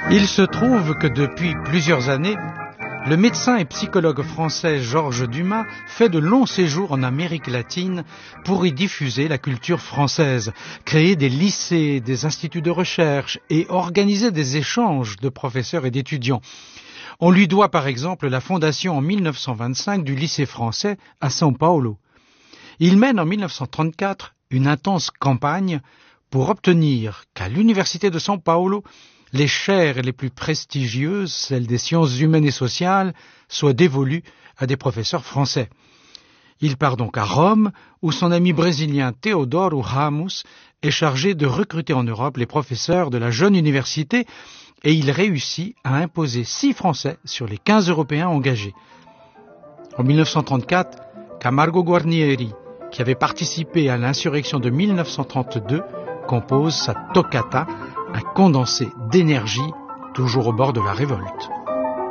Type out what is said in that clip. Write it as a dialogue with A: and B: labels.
A: Il se trouve que depuis plusieurs années, le médecin et psychologue français Georges Dumas fait de longs séjours en Amérique latine pour y diffuser la culture française, créer des lycées, des instituts de recherche et organiser des échanges de professeurs et d'étudiants. On lui doit par exemple la fondation en 1925 du lycée français à São Paulo. Il mène en 1934 une intense campagne pour obtenir qu'à l'université de São Paulo, les chaires les plus prestigieuses, celles des sciences humaines et sociales, soient dévolues à des professeurs français. Il part donc à Rome, où son ami brésilien Teodoro Ramos est chargé de recruter en Europe les professeurs de la jeune université, et il réussit à imposer 6 Français sur les 15 Européens engagés. En 1934, Camargo Guarnieri, qui avait participé à l'insurrection de 1932, compose sa toccata, un condensé d'énergie, toujours au bord de la révolte.